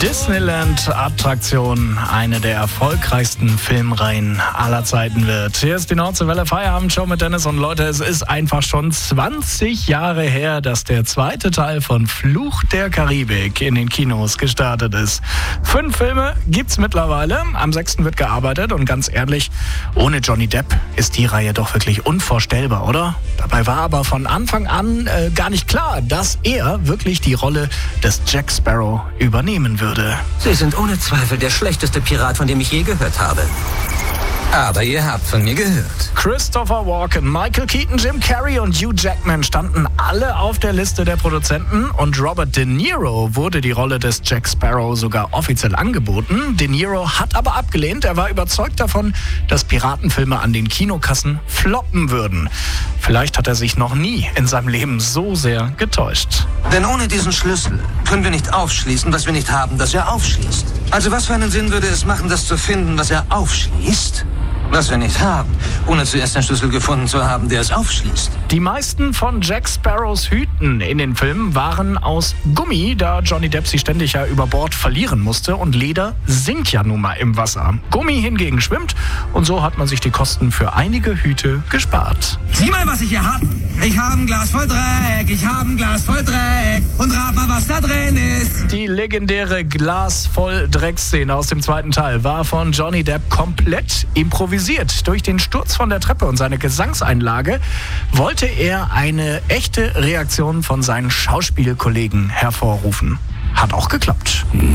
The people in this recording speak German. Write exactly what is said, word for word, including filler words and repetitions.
Disneyland-Attraktion eine der erfolgreichsten Filmreihen aller Zeiten wird. Hier ist die Nordseewelle Feierabendshow mit Dennis und Leute, es ist einfach schon zwanzig Jahre her, dass der zweite Teil von Fluch der Karibik in den Kinos gestartet ist. Fünf Filme gibt's mittlerweile, am sechsten wird gearbeitet und ganz ehrlich, ohne Johnny Depp ist die Reihe doch wirklich unvorstellbar, oder? Dabei war aber von Anfang an äh, gar nicht klar, dass er wirklich die Rolle des Jack Sparrow übernehmen würde. Sie sind ohne Zweifel der schlechteste Pirat, von dem ich je gehört habe. Aber ihr habt von mir gehört. Christopher Walken, Michael Keaton, Jim Carrey und Hugh Jackman standen alle auf der Liste der Produzenten und Robert De Niro wurde die Rolle des Jack Sparrow sogar offiziell angeboten. De Niro hat aber abgelehnt. Er war überzeugt davon, dass Piratenfilme an den Kinokassen floppen würden. Vielleicht hat er sich noch nie in seinem Leben so sehr getäuscht. Denn ohne diesen Schlüssel können wir nicht aufschließen, was wir nicht haben, das er aufschließt. Also was für einen Sinn würde es machen, das zu finden, was er aufschließt? Was wir nicht haben, ohne zuerst den Schlüssel gefunden zu haben, der es aufschließt. Die meisten von Jack Sparrows Hüten in den Filmen waren aus Gummi, da Johnny Depp sie ständig ja über Bord verlieren musste und Leder sinkt ja nun mal im Wasser. Gummi hingegen schwimmt und so hat man sich die Kosten für einige Hüte gespart. Sieh mal, was ich hier hab. Ich habe ein Glas voll Dreck, ich habe ein Glas voll Dreck und rat mal, was da drin ist. Die legendäre Glas voll Dreck-Szene aus dem zweiten Teil war von Johnny Depp komplett improvisiert. Durch den Sturz von der Treppe und seine Gesangseinlage wollte er eine echte Reaktion von seinen Schauspielkollegen hervorrufen. Hat auch geklappt.